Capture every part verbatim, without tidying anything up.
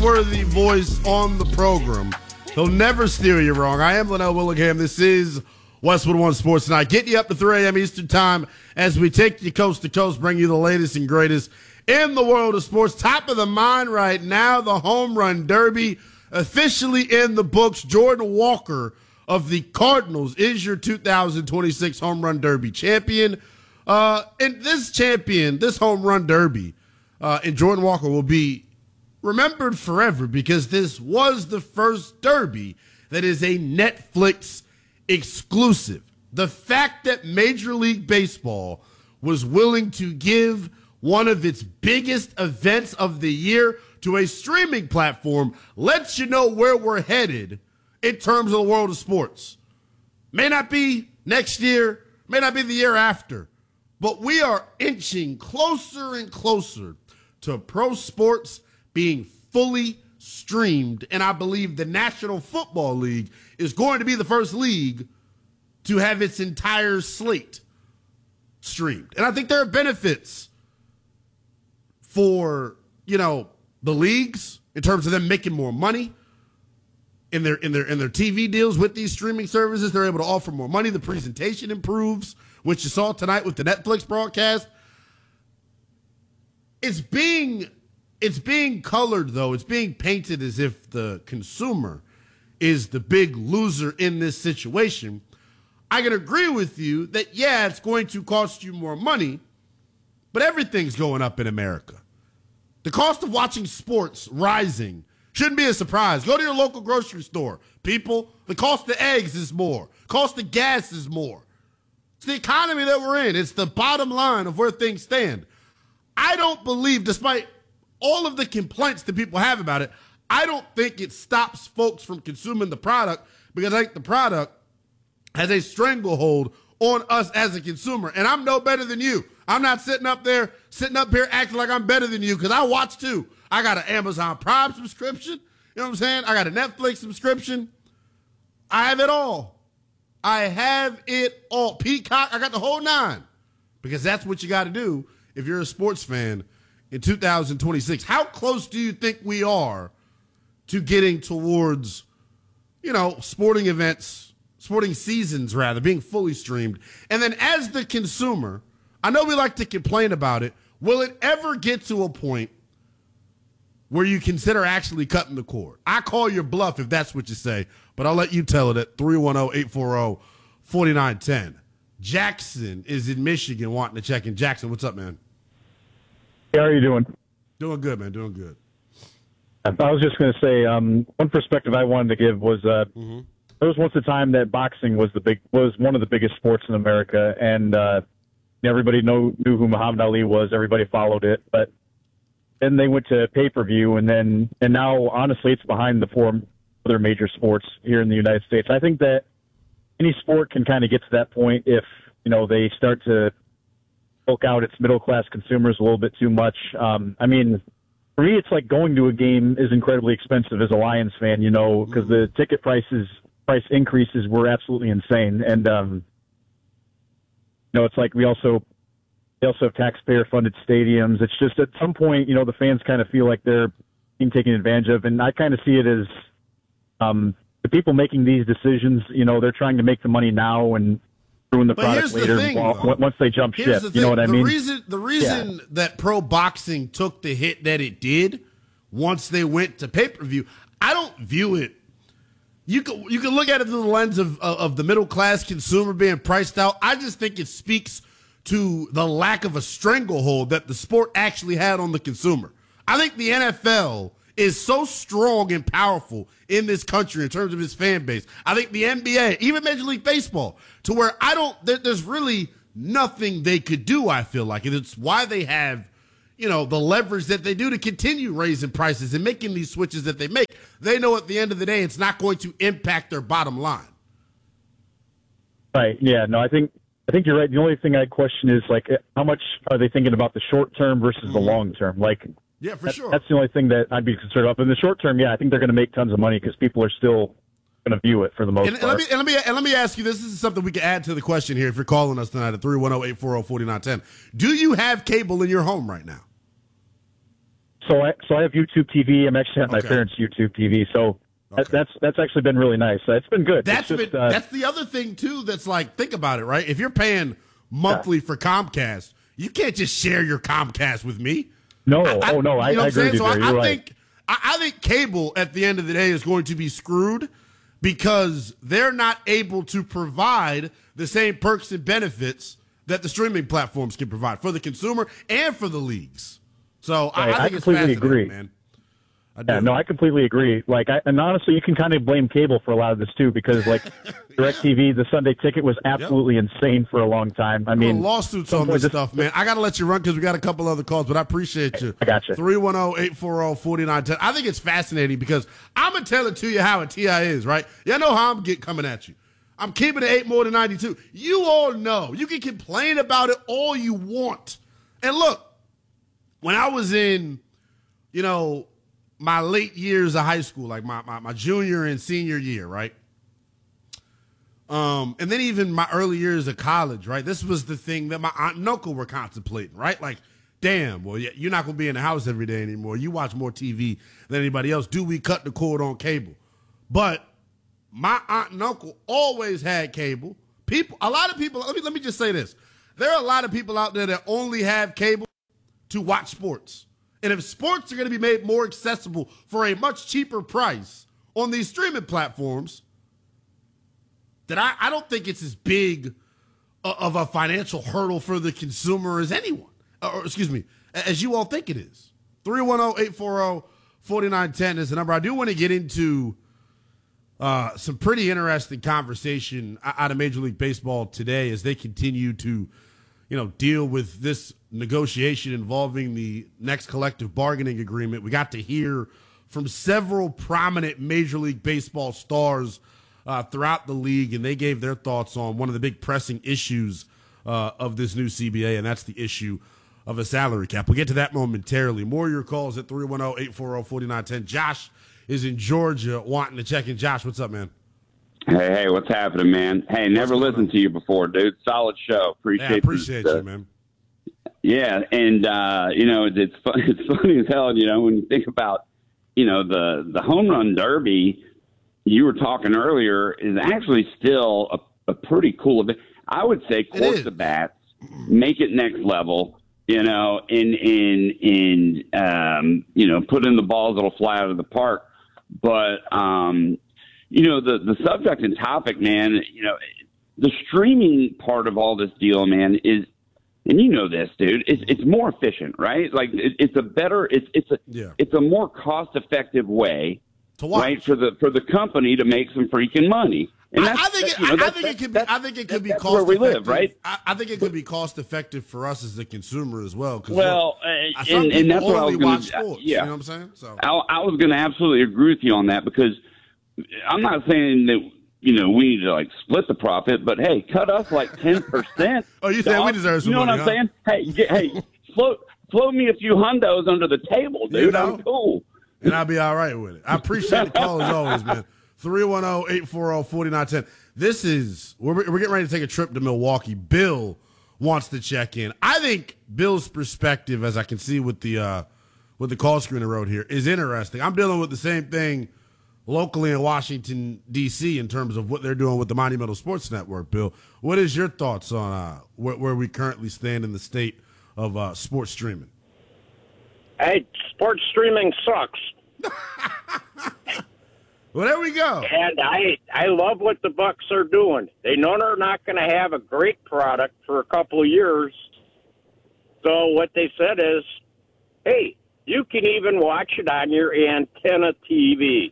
trustworthy voice on the program. He'll never steer you wrong. I am Linnell Willingham. This is Westwood One Sports Tonight. Getting you up to three a.m. Eastern Time as we take you coast to coast, bring you the latest and greatest in the world of sports. Top of the mind right now, the Home Run Derby officially in the books. Jordan Walker of the Cardinals is your two thousand twenty-six Home Run Derby champion. Uh, and this champion, this Home Run Derby, uh, and Jordan Walker will be remembered forever because this was the first Derby that is a Netflix exclusive. The fact that Major League Baseball was willing to give one of its biggest events of the year to a streaming platform lets you know where we're headed in terms of the world of sports. May not be next year, may not be the year after, but we are inching closer and closer to pro sports being fully streamed, and I believe the National Football League is going to be the first league to have its entire slate streamed. And I think there are benefits for, you know, the leagues in terms of them making more money in their in their in their T V deals with these streaming services. They're able to offer more money. The presentation improves, which you saw tonight with the Netflix broadcast. It's being It's being colored, though. It's being painted as if the consumer is the big loser in this situation. I can agree with you that, yeah, it's going to cost you more money, but everything's going up in America. The cost of watching sports rising shouldn't be a surprise. Go to your local grocery store. People, the cost of eggs is more. Cost of gas is more. It's the economy that we're in. It's the bottom line of where things stand. I don't believe, despite all of the complaints that people have about it, I don't think it stops folks from consuming the product because I think the product has a stranglehold on us as a consumer. And I'm no better than you. I'm not sitting up there, sitting up here acting like I'm better than you because I watch too. I got an Amazon Prime subscription. You know what I'm saying? I got a Netflix subscription. I have it all. I have it all. Peacock, I got the whole nine because that's what you got to do if you're a sports fan in two thousand twenty-six. How close do you think we are to getting towards, you know, sporting events, sporting seasons rather, being fully streamed? And then as the consumer, I know we like to complain about it. Will it ever get to a point where you consider actually cutting the cord? I call your bluff if that's what you say, but I'll let you tell it at three one zero, eight four zero, four nine one zero. Jackson is in Michigan wanting to check in. Jackson, what's up, man? How are you doing? Doing good, man. Doing good. I was just going to say, um, one perspective I wanted to give was uh, mm-hmm. there was once a time that boxing was the big was one of the biggest sports in America, and uh, everybody know, knew who Muhammad Ali was. Everybody followed it, but then they went to pay per view, and then and now honestly, it's behind the four other major sports here in the United States. I think that any sport can kind of get to that point if you know they start to poke out its middle-class consumers a little bit too much. Um, I mean, for me, it's like going to a game is incredibly expensive as a Lions fan, you know, because the ticket prices, price increases were absolutely insane. And, um, you know, it's like we also, we also have taxpayer-funded stadiums. It's just at some point, you know, the fans kind of feel like they're being taken advantage of. And I kind of see it as um, the people making these decisions, you know, they're trying to make the money now and ruin the but product later thing, while, once they jump here's ship. The you know what I the mean? Reason, the reason yeah. that pro boxing took the hit that it did once they went to pay-per-view, I don't view it. You can, you can look at it through the lens of, of, of the middle-class consumer being priced out. I just think it speaks to the lack of a stranglehold that the sport actually had on the consumer. I think the N F L is so strong and powerful in this country in terms of its fan base. I think the N B A, even Major League Baseball, to where I don't, there, there's really nothing they could do, I feel like. And it's why they have, you know, the leverage that they do to continue raising prices and making these switches that they make. They know at the end of the day, it's not going to impact their bottom line. Right. Yeah, no, I think, I think you're right. The only thing I question is, like, how much are they thinking about the short term versus mm-hmm. the long term? Like, Yeah, for that, sure. That's the only thing that I'd be concerned about. But in the short term, yeah, I think they're going to make tons of money because people are still going to view it for the most and, part. And let, me, and, let me, and let me ask you, this is something we can add to the question here if you're calling us tonight at three one zero, eight four zero, four nine one zero. Do you have cable in your home right now? So I so I have YouTube T V. I'm actually at my Okay. parents' YouTube T V. So that, Okay. that's that's actually been really nice. Uh, It's been good. That's It's just, been, uh, that's the other thing too. That's like, think about it, right? If you're paying monthly for Comcast, you can't just share your Comcast with me. no. I- oh no, I, you know I what I'm agree saying? with you So there. I, You're I right. think I, I think cable at the end of the day is going to be screwed because they're not able to provide the same perks and benefits that the streaming platforms can provide for the consumer and for the leagues. So I, Right, I I think it's completely fascinating, agree. man. I do. Yeah, no, I completely agree. Like, I, and honestly, you can kind of blame cable for a lot of this too, because like DirecTV, the Sunday Ticket was absolutely insane for a long time. I There mean, were lawsuits some on point this stuff, man. I got to let you run because we got a couple other calls, but I appreciate you. I got you. three one zero, eight four zero, four nine one zero. I think it's fascinating because I'm going to tell it to you how a T I is, right? Y'all know how I'm get coming at you. I'm keeping it eight more than ninety-two. You all know. You can complain about it all you want. And look, when I was in, you know, my late years of high school, like my, my, my junior and senior year, right? Um, and then even my early years of college, right? This was the thing that my aunt and uncle were contemplating, right? Like, damn, well, you're not going to be in the house every day anymore. You watch more T V than anybody else. Do we cut the cord on cable? But my aunt and uncle always had cable. People, a lot of people, let me, let me just say this. There are a lot of people out there that only have cable to watch sports. And if sports are going to be made more accessible for a much cheaper price on these streaming platforms, then I, I don't think it's as big of a financial hurdle for the consumer as anyone, or excuse me, as you all think it is. three one zero, eight four zero, four nine one zero is the number. I do want to get into uh, some pretty interesting conversation out of Major League Baseball today as they continue to, you know, deal with this negotiation involving the next collective bargaining agreement. We got to hear from several prominent Major League Baseball stars uh, throughout the league, and they gave their thoughts on one of the big pressing issues uh, of this new C B A, and that's the issue of a salary cap. We'll get to that momentarily. More of your calls at three one zero, eight four zero, four nine one zero. Josh is in Georgia wanting to check in. Josh, what's up, man? Hey, hey, what's happening, man? Hey, never listened to you before, dude. Solid show. Appreciate Yeah, I appreciate this, uh, you, man. Yeah, and uh, you know, it's fun, it's funny as hell. You know, when you think about, you know, the the home run derby you were talking earlier is actually still a, a pretty cool event. I would say course the bats, make it next level. You know, in in in um, you know, put in the balls that'll fly out of the park. But um, you know, the the subject and topic, man. You know, the streaming part of all this deal, man, is. And you know this, dude. It's it's more efficient, right? Like it, it's a better, it's it's a Yeah. it's a more cost effective way, To watch. right, for the for the company to make some freaking money. And I, that's, I think it, that- you know, I, I that's- think it could be. that's- I think it could be that's cost where we effective. live, right? I, I think it could be cost effective for us as the consumer as well. 'cause Well, look, uh, some and, people and that's what I only was going watch to. sports. Yeah, You know what I'm saying? So I, I was going to absolutely agree with you on that because I'm not saying that you know we need to like split the profit, but hey, cut us like ten percent. Oh, you saying we deserve some You know money, what I'm huh? saying? Hey, get, hey, float float me a few hundos under the table, dude. You know? I'm cool. and I'll be all right with it. I appreciate the call as always, man. three one zero, eight four zero, four nine one zero. This is, we're, we're getting ready to take a trip to Milwaukee. Bill wants to check in. I think Bill's perspective, as I can see with the uh, with the call screen I wrote here, is interesting. I'm dealing with the same thing locally in Washington, D C in terms of what they're doing with the Monumental Sports Network, Bill. What is your thoughts on uh, where, where we currently stand in the state of uh, sports streaming? Hey, sports streaming sucks. Well, there we go. And I I love what the Bucks are doing. They know they're not going to have a great product for a couple of years. So what they said is, hey, you can even watch it on your antenna T V.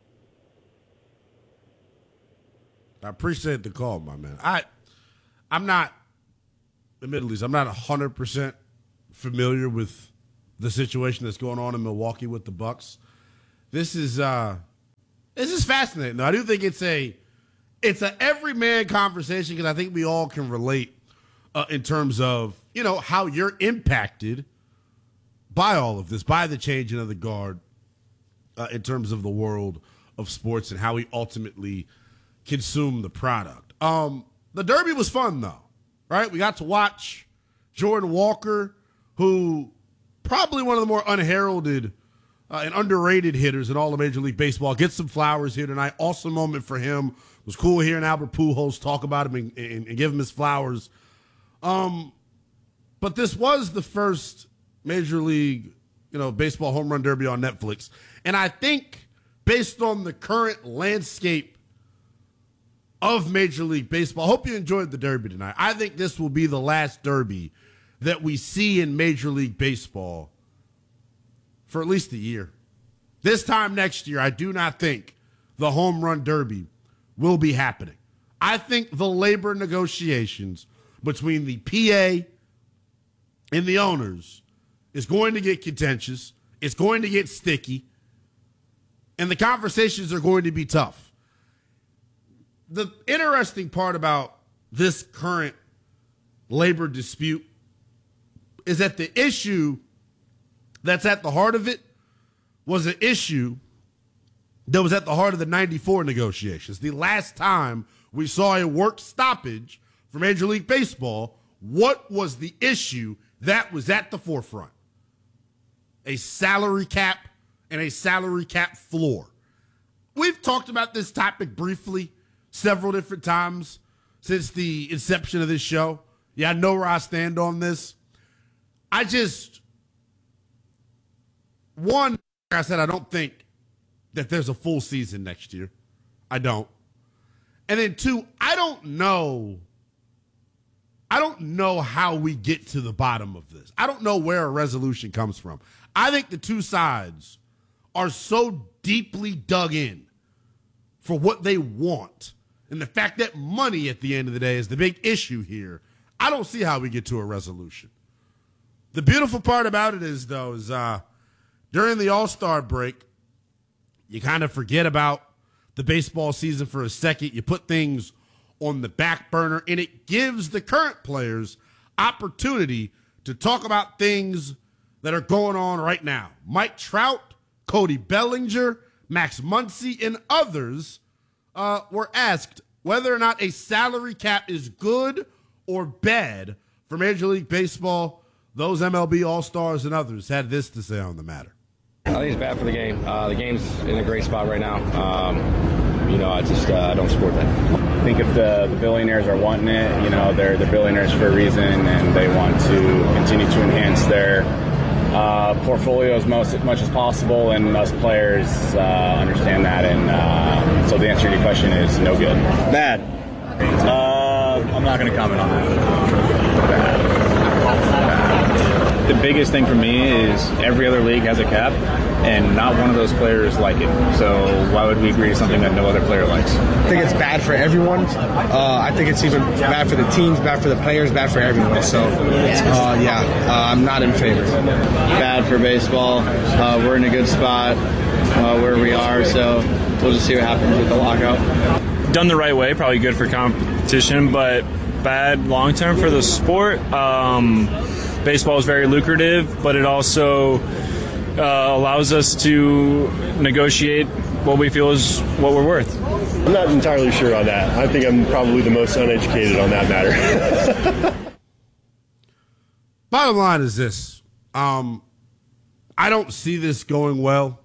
I appreciate the call, my man. I, I'm not, admittedly, I'm not one hundred percent familiar with the situation that's going on in Milwaukee with the Bucks. This is uh, this is fascinating. Though. I do think it's a it's a everyman conversation because I think we all can relate uh, in terms of you know how you're impacted by all of this, by the changing of the guard uh, in terms of the world of sports and how we ultimately consume the product. Um, the Derby was fun though, right? We got to watch Jordan Walker, who probably one of the more unheralded uh, and underrated hitters in all of Major League Baseball gets some flowers here tonight. Awesome moment for him. It was cool hearing Albert Pujols talk about him and, and, and give him his flowers. Um, but this was the first Major League, you know, Baseball home run derby on Netflix. And I think based on the current landscape of Major League Baseball, I hope you enjoyed the derby tonight. I think this will be the last derby that we see in Major League Baseball for at least a year. This time next year, I do not think the home run derby will be happening. I think the labor negotiations between the P A and the owners is going to get contentious. It's going to get sticky. And the conversations are going to be tough. The interesting part about this current labor dispute is that the issue that's at the heart of it was an issue that was at the heart of the ninety-four negotiations. The last time we saw a work stoppage for Major League Baseball, what was the issue that was at the forefront? A salary cap and a salary cap floor. We've talked about this topic briefly several different times since the inception of this show. Yeah, I know where I stand on this. I just, one, like I said, I don't think that there's a full season next year. I don't. And then two, I don't know. I don't know how we get to the bottom of this. I don't know where a resolution comes from. I think the two sides are so deeply dug in for what they want. And the fact that money at the end of the day is the big issue here. I don't see how we get to a resolution. The beautiful part about it is, though, is uh, during the All-Star break, you kind of forget about the baseball season for a second. You put things on the back burner, and it gives the current players opportunity to talk about things that are going on right now. Mike Trout, Cody Bellinger, Max Muncy, and others uh, were asked whether or not a salary cap is good or bad for Major League Baseball. Those M L B All-Stars and others had this to say on the matter. I think it's bad for the game. Uh, the game's in a great spot right now. Um, you know, I just uh, don't support that. I think if the, the billionaires are wanting it, you know, they're, they're billionaires for a reason, and they want to continue to enhance their uh, portfolio as most, much as possible, and us players uh, understand that. And uh, so the answer to your question is no good. Bad. Uh, I'm not going to comment on that. Bad. The biggest thing for me is every other league has a cap, and not one of those players like it. So why would we agree to something that no other player likes? I think it's bad for everyone. Uh, I think it's even bad for the teams, bad for the players, bad for everyone. So, uh, yeah, uh, I'm not in favor. Bad for baseball. Uh, we're in a good spot uh, where we are, so we'll just see what happens with the lockout. Done the right way, probably good for competition, but bad long-term for the sport. Um, baseball is very lucrative, but it also uh, allows us to negotiate what we feel is what we're worth. I'm not entirely sure on that. I think I'm probably the most uneducated on that matter. Bottom line is this. Um, I don't see this going well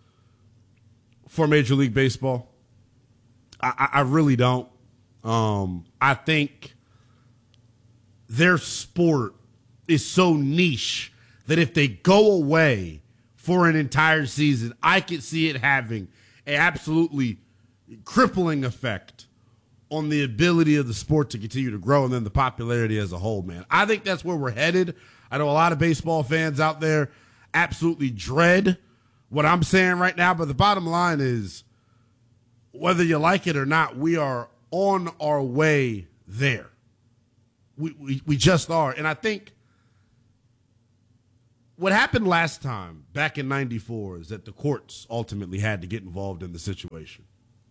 for Major League Baseball. I, I really don't. Um, I think their sport is so niche that if they go away for an entire season, I could see it having an absolutely crippling effect on the ability of the sport to continue to grow and then the popularity as a whole, man. I think that's where we're headed. I know a lot of baseball fans out there absolutely dread what I'm saying right now, but the bottom line is, whether you like it or not, we are on our way there. We, we, we just are. And I think what happened last time, back in ninety-four, is that the courts ultimately had to get involved in the situation.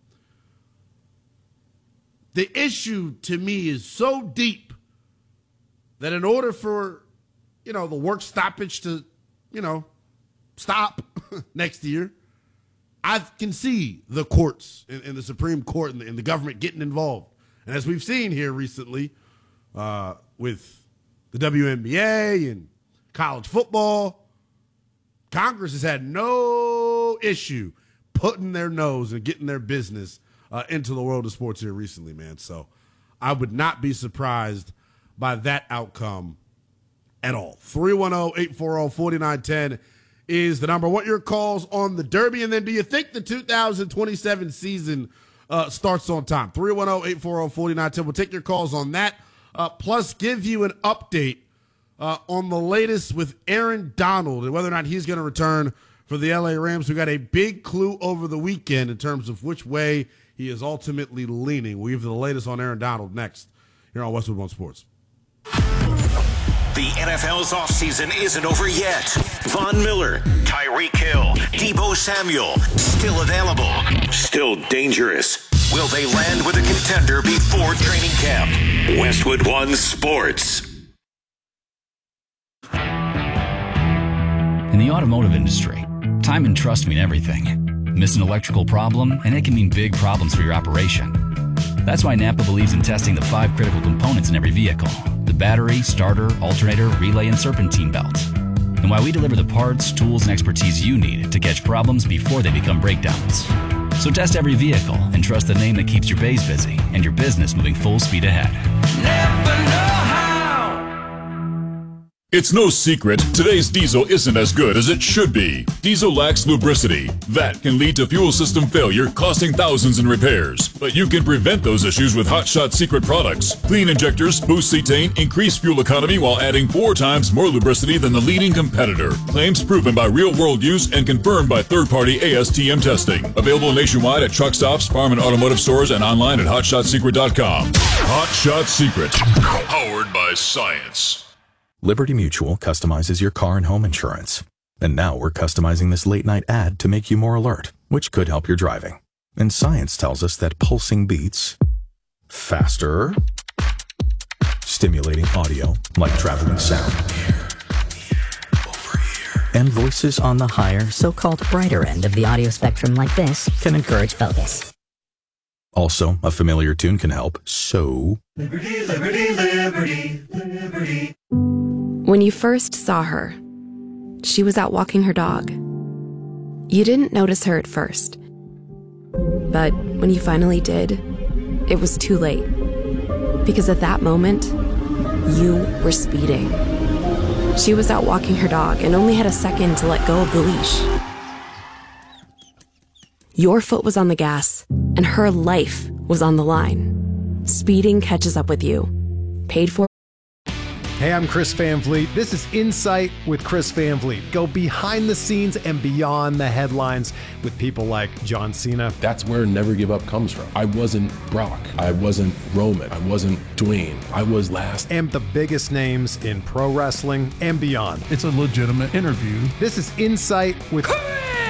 The issue to me is so deep that in order for, you know, the work stoppage to, you know, stop next year, I can see the courts and, and the Supreme Court and the, and the government getting involved. And as we've seen here recently uh, with the W N B A and college football, Congress has had no no issue putting their nose and getting their business uh, into the world of sports here recently, man. So I would not be surprised by that outcome at all. three one zero, eight four zero, four nine one zero is the number. What your calls on the Derby? And then do you think the two thousand twenty-seven season uh, starts on time? three one zero, eight four zero, four nine one zero. We'll take your calls on that, uh, plus give you an update uh, on the latest with Aaron Donald and whether or not he's going to return for the L A Rams. We got a big clue over the weekend in terms of which way he is ultimately leaning. We'll give you the latest on Aaron Donald next here on Westwood One Sports. The N F L's offseason isn't over yet. Von Miller, Tyreek Hill, Deebo Samuel, still available, still dangerous. Will they land with a contender before training camp? Westwood One Sports. In the automotive industry, time and trust mean everything. Miss an electrical problem, and it can mean big problems for your operation. That's why Napa believes in testing the five critical components in every vehicle: the battery, starter, alternator, relay, and serpentine belt. And why we deliver the parts, tools, and expertise you need to catch problems before they become breakdowns. So test every vehicle and trust the name that keeps your bays busy and your business moving full speed ahead. Napa know-how. It's no secret, today's diesel isn't as good as it should be. Diesel lacks lubricity. That can lead to fuel system failure, costing thousands in repairs. But you can prevent those issues with Hot Shot Secret products. Clean injectors, boost cetane, increase fuel economy while adding four times more lubricity than the leading competitor. Claims proven by real-world use and confirmed by third-party A S T M testing. Available nationwide at truck stops, farm and automotive stores, and online at hot shot secret dot com. Hot Shot Secret. Powered by science. Liberty Mutual customizes your car and home insurance. And now we're customizing this late-night ad to make you more alert, which could help your driving. And science tells us that pulsing beats, faster, stimulating audio like traveling sound, and voices on the higher, so-called brighter end of the audio spectrum like this can encourage focus. Also, a familiar tune can help, so... Liberty, liberty, liberty, liberty. When you first saw her, she was out walking her dog. You didn't notice her at first. But when you finally did, it was too late. Because at that moment, you were speeding. She was out walking her dog and only had a second to let go of the leash. Your foot was on the gas, and her life was on the line. Speeding catches up with you. Paid for. Hey, I'm Chris Van Vliet. This is Insight with Chris Van Vliet. Go behind the scenes and beyond the headlines with people like John Cena. That's where Never Give Up comes from. I wasn't Brock. I wasn't Roman. I wasn't Dwayne. I was last. And the biggest names in pro wrestling and beyond. It's a legitimate interview. This is Insight with Chris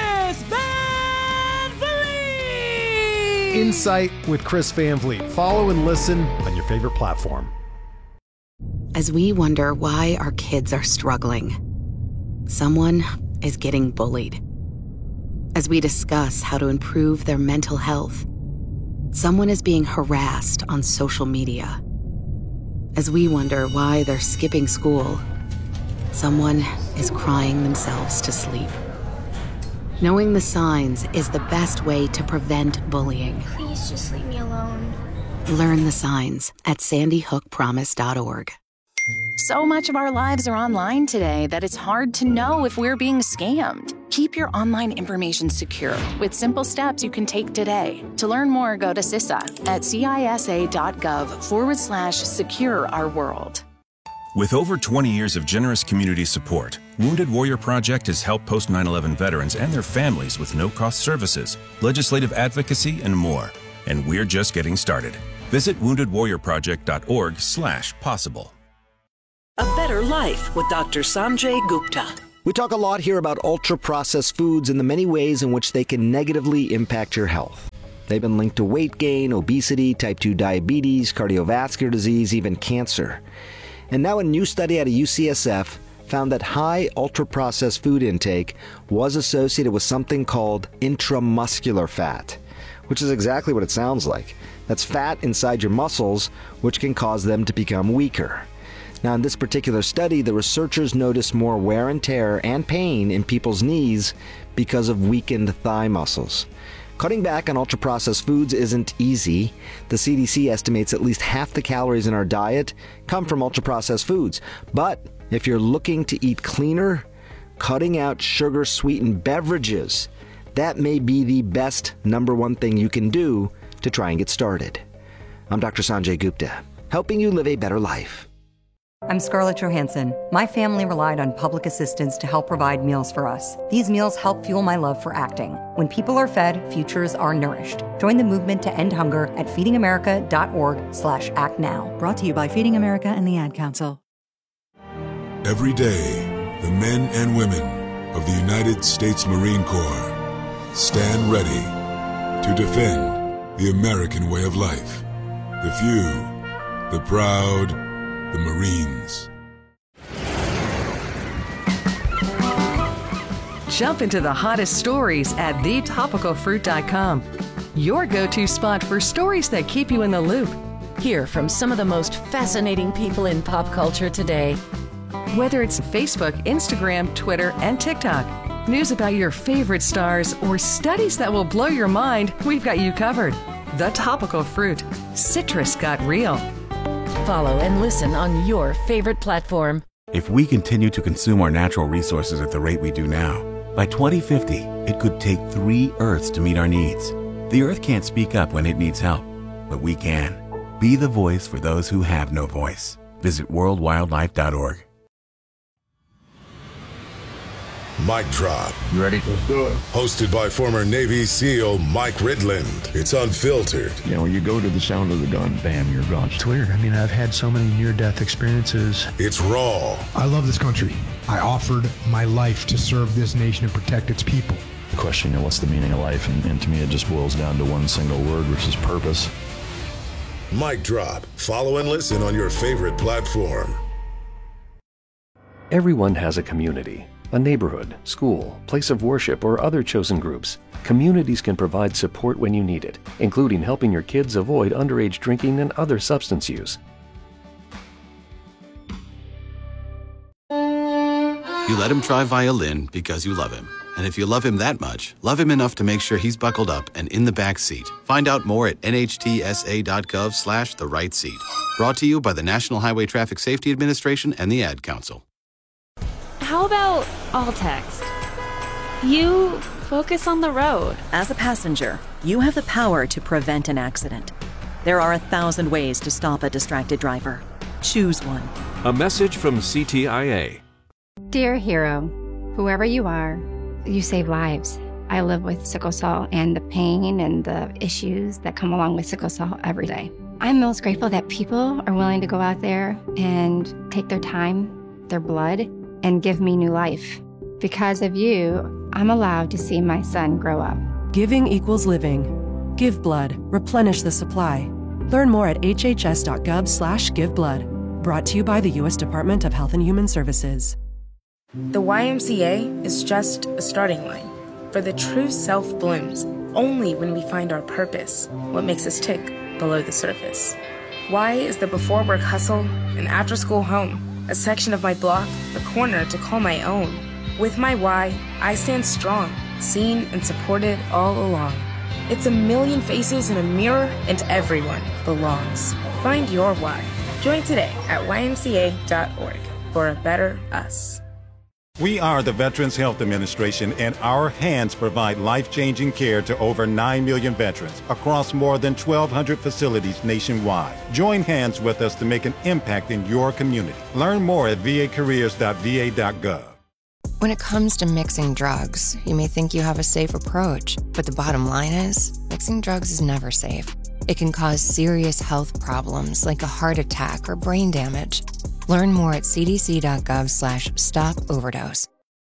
Van Vliet. Insight with Chris Van Vliet. Follow and listen on your favorite platform. As we wonder why our kids are struggling, someone is getting bullied. As we discuss how to improve their mental health, someone is being harassed on social media. As we wonder why they're skipping school, someone is crying themselves to sleep. Knowing the signs is the best way to prevent bullying. Please just leave me alone. Learn the signs at sandy hook promise dot org. So much of our lives are online today that it's hard to know if we're being scammed. Keep your online information secure with simple steps you can take today. To learn more, go to C I S A at cisa.gov forward slash secure our world. With over twenty years of generous community support, Wounded Warrior Project has helped post nine eleven veterans and their families with no-cost services, legislative advocacy, and more. And we're just getting started. Visit wounded warrior project dot org slash possible. A better life with Doctor Sanjay Gupta. We talk a lot here about ultra-processed foods and the many ways in which they can negatively impact your health. They've been linked to weight gain, obesity, type two diabetes, cardiovascular disease, even cancer. And now a new study out of U C S F found that high ultra-processed food intake was associated with something called intramuscular fat, which is exactly what it sounds like. That's fat inside your muscles, which can cause them to become weaker. Now, in this particular study, the researchers noticed more wear and tear and pain in people's knees because of weakened thigh muscles. Cutting back on ultra-processed foods isn't easy. The C D C estimates at least half the calories in our diet come from ultra-processed foods. But if you're looking to eat cleaner, cutting out sugar-sweetened beverages, that may be the best number one thing you can do to try and get started. I'm Doctor Sanjay Gupta, helping you live a better life. I'm Scarlett Johansson. My family relied on public assistance to help provide meals for us. These meals help fuel my love for acting. When people are fed, futures are nourished. Join the movement to end hunger at feedingamerica.org slash act now. Brought to you by Feeding America and the Ad Council. Every day, the men and women of the United States Marine Corps stand ready to defend the American way of life. The few, the proud, the Marines. Jump into the hottest stories at the topical fruit dot com. Your go-to spot for stories that keep you in the loop. Hear from some of the most fascinating people in pop culture today. Whether it's Facebook, Instagram, Twitter, and TikTok, news about your favorite stars, or studies that will blow your mind, we've got you covered. The Topical Fruit. Citrus got real. Follow and listen on your favorite platform. If we continue to consume our natural resources at the rate we do now, by twenty fifty, it could take three Earths to meet our needs. The Earth can't speak up when it needs help, but we can. Be the voice for those who have no voice. Visit world wildlife dot org. Mic Drop. You ready? Let's do it. Hosted by former Navy SEAL Mike Ridland. It's unfiltered. You know, you go to the sound of the gun, bam, you're gone. It's weird. I mean, I've had so many near-death experiences. It's raw. I love this country. I offered my life to serve this nation and protect its people. The question, you know, what's the meaning of life? And, and to me, it just boils down to one single word, which is purpose. Mic Drop. Follow and listen on your favorite platform. Everyone has a community. A neighborhood, school, place of worship, or other chosen groups. Communities can provide support when you need it, including helping your kids avoid underage drinking and other substance use. You let him try violin because you love him. And if you love him that much, love him enough to make sure he's buckled up and in the back seat. Find out more at N H T S A dot gov slash the right seat. Brought to you by the National Highway Traffic Safety Administration and the Ad Council. How about all text? You focus on the road. As a passenger, you have the power to prevent an accident. There are a thousand ways to stop a distracted driver. Choose one. A message from C T I A. Dear hero, whoever you are, you save lives. I live with sickle cell and the pain and the issues that come along with sickle cell every day. I'm most grateful that people are willing to go out there and take their time, their blood, and give me new life. Because of you, I'm allowed to see my son grow up. Giving equals living. Give blood. Replenish the supply. Learn more at H H S dot gov slash give blood. Brought to you by the U S Department of Health and Human Services. The Y M C A is just a starting line. For the true self blooms only when we find our purpose, what makes us tick below the surface. Y is the before work hustle, an after school home, a section of my block, a corner to call my own. With my Y, I stand strong, seen and supported all along. It's a million faces in a mirror, and everyone belongs. Find your Y. Join today at Y M C A dot org for a better us. We are the Veterans Health Administration, and our hands provide life-changing care to over nine million veterans across more than twelve hundred facilities nationwide. Join hands with us to make an impact in your community. Learn more at V A careers dot V A dot gov. When it comes to mixing drugs, you may think you have a safe approach, but the bottom line is, mixing drugs is never safe. It can cause serious health problems like a heart attack or brain damage. Learn more at C D C dot gov slash stop overdose.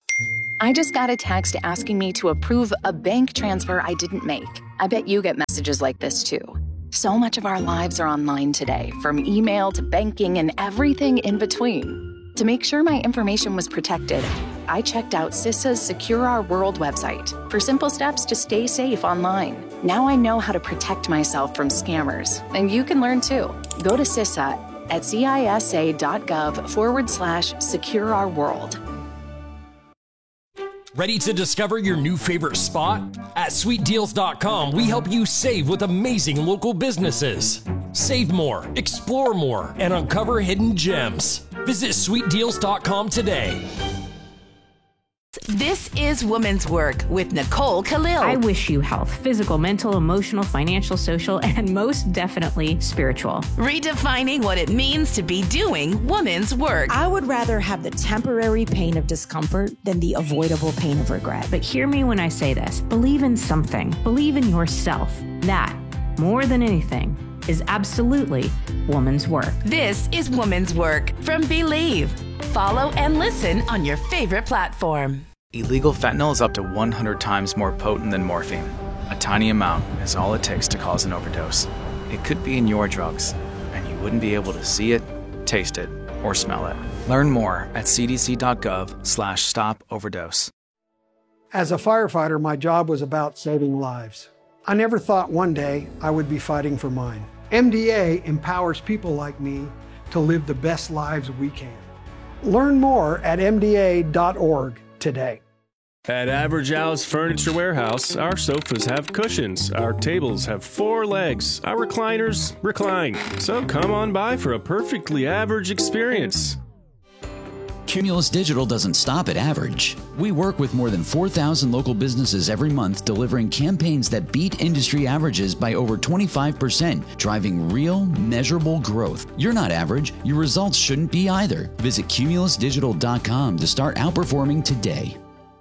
I just got a text asking me to approve a bank transfer I didn't make. I bet you get messages like this too. So much of our lives are online today, from email to banking and everything in between. To make sure my information was protected, I checked out CISA's Secure Our World website for simple steps to stay safe online. Now I know how to protect myself from scammers, and you can learn too. Go to CISA at cisa dot gov forward slash secure our world. Ready to discover your new favorite spot? At sweet deals dot com, we help you save with amazing local businesses. Save more, explore more, and uncover hidden gems. Visit sweet deals dot com today. This is Woman's Work with Nicole Khalil. I wish you health, physical, mental, emotional, financial, social, and most definitely spiritual. Redefining what it means to be doing woman's work. I would rather have the temporary pain of discomfort than the avoidable pain of regret. But hear me when I say this. Believe in something. Believe in yourself. That, more than anything, is absolutely woman's work. This is Woman's Work from Believe. Follow and listen on your favorite platform. Illegal fentanyl is up to one hundred times more potent than morphine. A tiny amount is all it takes to cause an overdose. It could be in your drugs, and you wouldn't be able to see it, taste it, or smell it. Learn more at c d c dot gov slash stop overdose. As a firefighter, my job was about saving lives. I never thought one day I would be fighting for mine. M D A empowers people like me to live the best lives we can. Learn more at m d a dot org today. At Average Al's Furniture Warehouse, our sofas have cushions, our tables have four legs, our recliners recline. So come on by for a perfectly average experience. Cumulus Digital doesn't stop at average. We work with more than four thousand local businesses every month, delivering campaigns that beat industry averages by over twenty-five percent, driving real, measurable growth. You're not average. Your results shouldn't be either. Visit cumulus digital dot com to start outperforming today.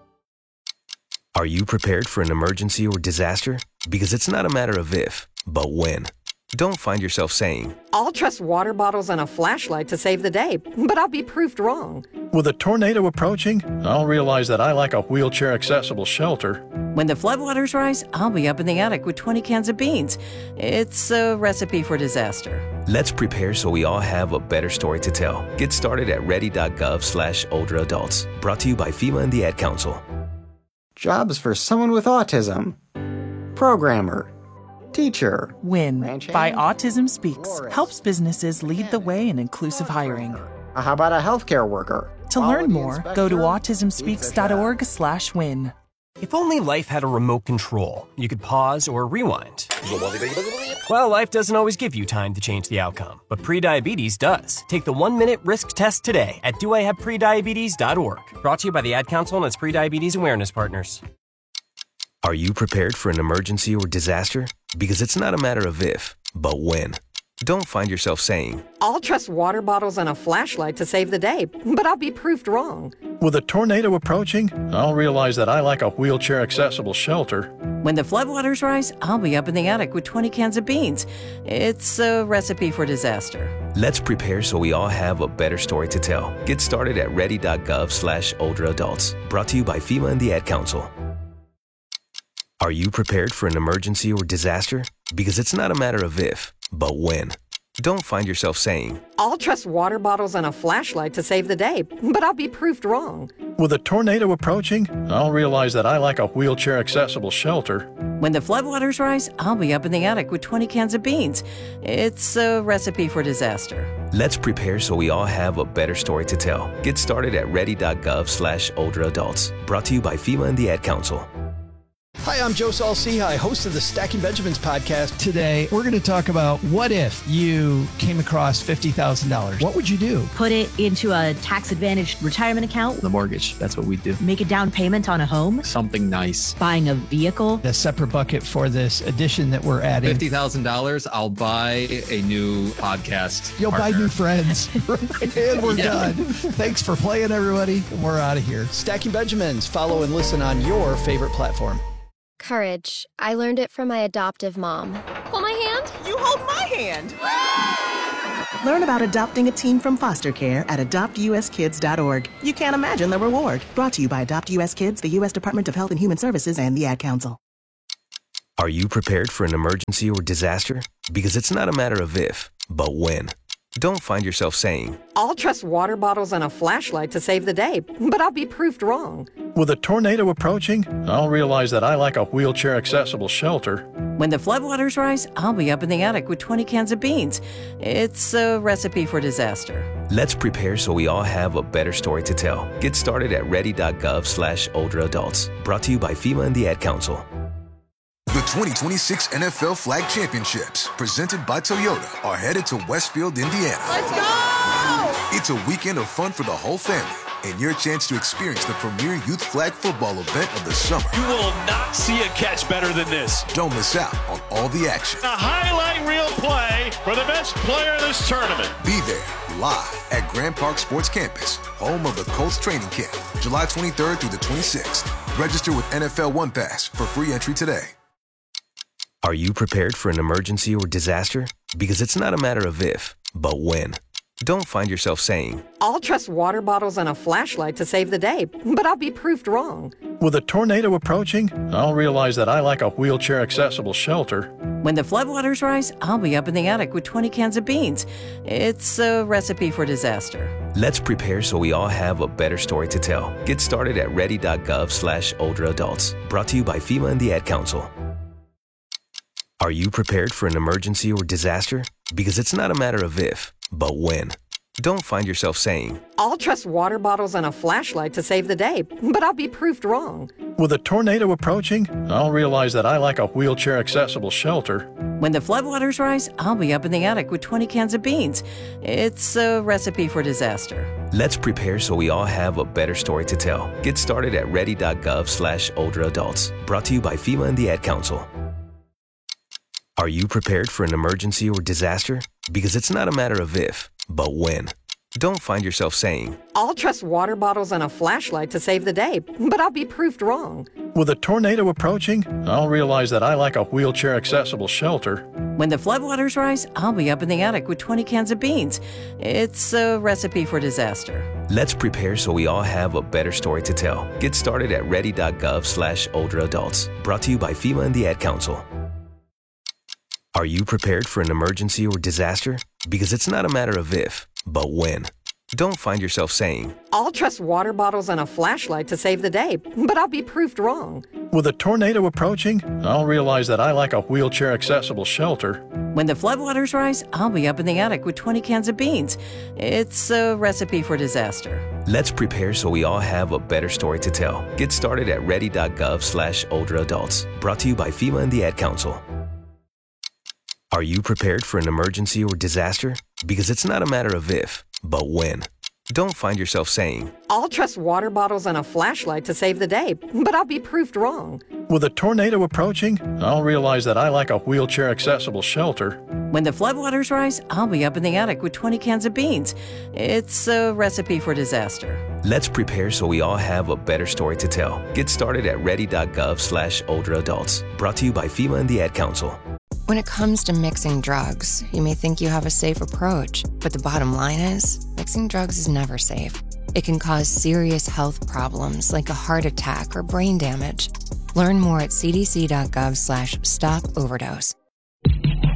Are you prepared for an emergency or disaster? Because it's not a matter of if, but when. Don't find yourself saying, I'll trust water bottles and a flashlight to save the day, but I'll be proved wrong. With a tornado approaching, I'll realize that I like a wheelchair-accessible shelter. When the floodwaters rise, I'll be up in the attic with twenty cans of beans. It's a recipe for disaster. Let's prepare so we all have a better story to tell. Get started at ready dot gov slash older adults. Brought to you by FEMA and the Ad Council. Jobs for someone with autism. Programmer. Teacher. WIN by Autism Speaks helps businesses lead the way in inclusive hiring. How about a healthcare worker? To learn more, go to autism speaks dot org slash win. If only life had a remote control, you could pause or rewind. Well, life doesn't always give you time to change the outcome, but prediabetes does. Take the one-minute risk test today at do I have prediabetes dot org. Brought to you by the Ad Council and its prediabetes awareness partners. Are you prepared for an emergency or disaster? Because it's not a matter of if, but when. Don't find yourself saying, I'll trust water bottles and a flashlight to save the day, but I'll be proved wrong. With a tornado approaching, I'll realize that I like a wheelchair-accessible shelter. When the floodwaters rise, I'll be up in the attic with twenty cans of beans. It's a recipe for disaster. Let's prepare so we all have a better story to tell. Get started at ready dot gov slash older adults. Brought to you by FEMA and the Ad Council. Are you prepared for an emergency or disaster? Because it's not a matter of if, but when. Don't find yourself saying, I'll trust water bottles and a flashlight to save the day, but I'll be proved wrong. With a tornado approaching, I'll realize that I like a wheelchair-accessible shelter. When the floodwaters rise, I'll be up in the attic with twenty cans of beans. It's a recipe for disaster. Let's prepare so we all have a better story to tell. Get started at ready dot gov slash older adults. Brought to you by FEMA and the Ad Council. Hi, I'm Joe Saul-Sehy, host of the Stacking Benjamins podcast. Today, we're going to talk about what if you came across fifty thousand dollars? What would you do? Put it into a tax-advantaged retirement account. The mortgage, that's what we do. Make a down payment on a home. Something nice. Buying a vehicle. A separate bucket for this addition that we're adding. fifty thousand dollars, I'll buy a new podcast You'll partner. buy new friends. And we're yeah. done. Thanks for playing, everybody. We're out of here. Stacking Benjamins. Follow and listen on your favorite platform. Courage. I learned it from my adoptive mom. Hold my hand. You hold my hand. Learn about adopting a teen from foster care at adopt u s kids dot org. You can't imagine the reward. Brought to you by Adopt U S Kids, the U S Department of Health and Human Services, and the Ad Council. Are you prepared for an emergency or disaster? Because it's not a matter of if, but when. Don't find yourself saying, I'll trust water bottles and a flashlight to save the day, but I'll be proved wrong. With a tornado approaching, I'll realize that I like a wheelchair-accessible shelter. When the floodwaters rise, I'll be up in the attic with twenty cans of beans. It's a recipe for disaster. Let's prepare so we all have a better story to tell. Get started at ready.gov slash older adults. Brought to you by FEMA and the Ad Council. The twenty twenty-six N F L Flag Championships, presented by Toyota, are headed to Westfield, Indiana. Let's go! It's a weekend of fun for the whole family and your chance to experience the premier youth flag football event of the summer. You will not see a catch better than this. Don't miss out on all the action. A highlight reel play for the best player of this tournament. Be there live at Grand Park Sports Campus, home of the Colts training camp, July twenty-third through the twenty-sixth. Register with N F L One Pass for free entry today. Are you prepared for an emergency or disaster? Because it's not a matter of if, but when. Don't find yourself saying, I'll trust water bottles and a flashlight to save the day, but I'll be proved wrong. With a tornado approaching, I'll realize that I like a wheelchair-accessible shelter. When the floodwaters rise, I'll be up in the attic with twenty cans of beans. It's a recipe for disaster. Let's prepare so we all have a better story to tell. Get started at ready.gov slash older adults. Brought to you by FEMA and the Ad Council. Are you prepared for an emergency or disaster? Because it's not a matter of if, but when. Don't find yourself saying, I'll trust water bottles and a flashlight to save the day, but I'll be proved wrong. With a tornado approaching, I'll realize that I like a wheelchair-accessible shelter. When the floodwaters rise, I'll be up in the attic with twenty cans of beans. It's a recipe for disaster. Let's prepare so we all have a better story to tell. Get started at ready.gov slash older adults. Brought to you by FEMA and the Ad Council. Are you prepared for an emergency or disaster? Because it's not a matter of if, but when. Don't find yourself saying, I'll trust water bottles and a flashlight to save the day, but I'll be proved wrong. With a tornado approaching, I'll realize that I like a wheelchair-accessible shelter. When the floodwaters rise, I'll be up in the attic with twenty cans of beans. It's a recipe for disaster. Let's prepare so we all have a better story to tell. Get started at ready.gov slash older adults. Brought to you by FEMA and the Ad Council. Are you prepared for an emergency or disaster? Because it's not a matter of if, but when. Don't find yourself saying, I'll trust water bottles and a flashlight to save the day, but I'll be proved wrong. With a tornado approaching, I'll realize that I like a wheelchair-accessible shelter. When the floodwaters rise, I'll be up in the attic with twenty cans of beans. It's a recipe for disaster. Let's prepare so we all have a better story to tell. Get started at ready.gov slash older adults. Brought to you by FEMA and the Ad Council. Are you prepared for an emergency or disaster? Because it's not a matter of if, but when. Don't find yourself saying, I'll trust water bottles and a flashlight to save the day, but I'll be proved wrong. With a tornado approaching, I'll realize that I like a wheelchair-accessible shelter. When the floodwaters rise, I'll be up in the attic with twenty cans of beans. It's a recipe for disaster. Let's prepare so we all have a better story to tell. Get started at ready.gov slash older adults. Brought to you by FEMA and the Ad Council. When it comes to mixing drugs, you may think you have a safe approach, but the bottom line is, mixing drugs is never safe. It can cause serious health problems like a heart attack or brain damage. Learn more at cdc.gov slash stop overdose.